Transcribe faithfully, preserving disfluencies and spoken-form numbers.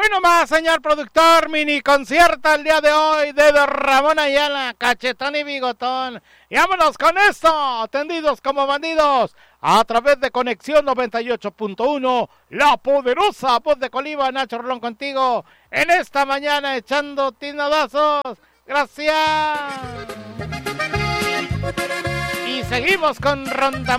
Hoy nomás, señor productor, mini concierto el día de hoy de Don Ramón Ayala, Cachetón y Bigotón. Y vámonos con esto, tendidos como bandidos, a través de Conexión noventa y ocho punto uno, la poderosa voz de Colima, Nacho Rolón contigo, en esta mañana echando tinodazos. Gracias. Y seguimos con Ronda